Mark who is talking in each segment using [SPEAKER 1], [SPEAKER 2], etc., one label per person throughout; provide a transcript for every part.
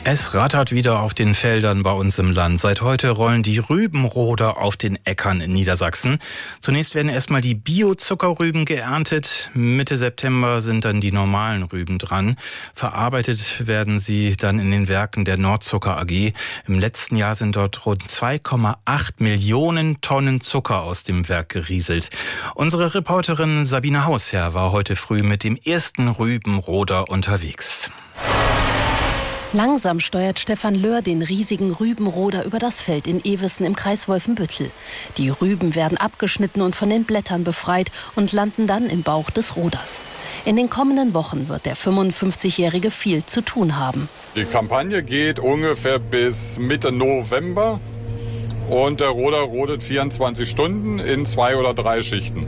[SPEAKER 1] Es rattert wieder auf den Feldern bei uns im Land. Seit heute rollen die Rübenroder auf den Äckern in Niedersachsen. Zunächst werden erstmal die Bio-Zuckerrüben geerntet. Mitte September sind dann die normalen Rüben dran. Verarbeitet werden sie dann in den Werken der Nordzucker AG. Im letzten Jahr sind dort rund 2,8 Millionen Tonnen Zucker aus dem Werk gerieselt. Unsere Reporterin Sabine Hausherr war heute früh mit dem ersten Rübenroder unterwegs.
[SPEAKER 2] Langsam steuert Stefan Löhr den riesigen Rübenroder über das Feld in Ewissen im Kreis Wolfenbüttel. Die Rüben werden abgeschnitten und von den Blättern befreit und landen dann im Bauch des Roders. In den kommenden Wochen wird der 55-Jährige viel zu tun haben.
[SPEAKER 3] Die Kampagne geht ungefähr bis Mitte November und der Roder rodet 24 Stunden in 2 oder 3 Schichten.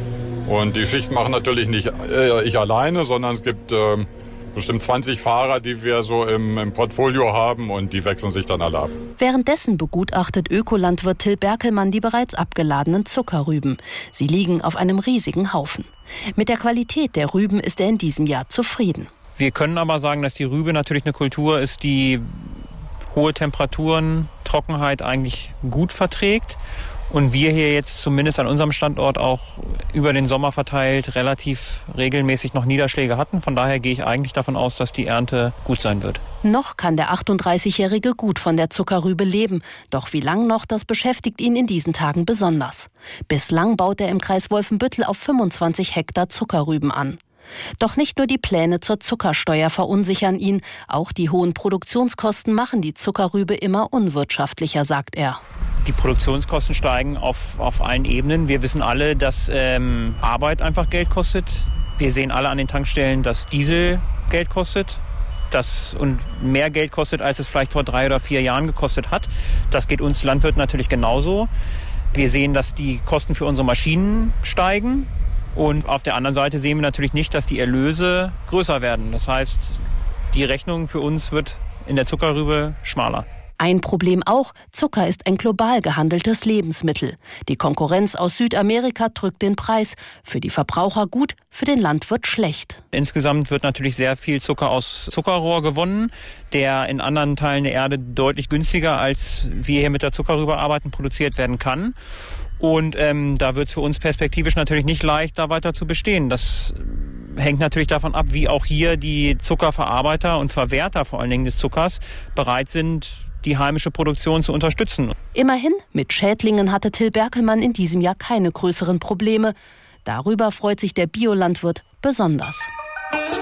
[SPEAKER 3] Und die Schichten machen natürlich nicht ich alleine, sondern es gibt bestimmt 20 Fahrer, die wir so im Portfolio haben, und die wechseln sich dann alle ab.
[SPEAKER 2] Währenddessen begutachtet Ökolandwirt Till Berkelmann die bereits abgeladenen Zuckerrüben. Sie liegen auf einem riesigen Haufen. Mit der Qualität der Rüben ist er in diesem Jahr zufrieden.
[SPEAKER 4] Wir können aber sagen, dass die Rübe natürlich eine Kultur ist, die hohe Temperaturen, Trockenheit eigentlich gut verträgt. Und wir hier jetzt zumindest an unserem Standort auch über den Sommer verteilt relativ regelmäßig noch Niederschläge hatten. Von daher gehe ich eigentlich davon aus, dass die Ernte gut sein wird.
[SPEAKER 2] Noch kann der 38-Jährige gut von der Zuckerrübe leben. Doch wie lang noch, das beschäftigt ihn in diesen Tagen besonders. Bislang baut er im Kreis Wolfenbüttel auf 25 Hektar Zuckerrüben an. Doch nicht nur die Pläne zur Zuckersteuer verunsichern ihn. Auch die hohen Produktionskosten machen die Zuckerrübe immer unwirtschaftlicher, sagt er.
[SPEAKER 4] Die Produktionskosten steigen auf allen Ebenen. Wir wissen alle, dass Arbeit einfach Geld kostet. Wir sehen alle an den Tankstellen, dass Diesel Geld kostet. Und mehr Geld kostet, als es vielleicht vor 3 oder 4 Jahren gekostet hat. Das geht uns Landwirten natürlich genauso. Wir sehen, dass die Kosten für unsere Maschinen steigen. Und auf der anderen Seite sehen wir natürlich nicht, dass die Erlöse größer werden. Das heißt, die Rechnung für uns wird in der Zuckerrübe schmaler.
[SPEAKER 2] Ein Problem auch, Zucker ist ein global gehandeltes Lebensmittel. Die Konkurrenz aus Südamerika drückt den Preis. Für die Verbraucher gut, für den Landwirt schlecht.
[SPEAKER 4] Insgesamt wird natürlich sehr viel Zucker aus Zuckerrohr gewonnen, der in anderen Teilen der Erde deutlich günstiger, als wir hier mit der Zuckerrübe arbeiten, produziert werden kann. Und da wird es für uns perspektivisch natürlich nicht leicht, da weiter zu bestehen. Das hängt natürlich davon ab, wie auch hier die Zuckerverarbeiter und Verwerter vor allen Dingen des Zuckers bereit sind, die heimische Produktion zu unterstützen.
[SPEAKER 2] Immerhin, mit Schädlingen hatte Till Berkelmann in diesem Jahr keine größeren Probleme. Darüber freut sich der Biolandwirt besonders.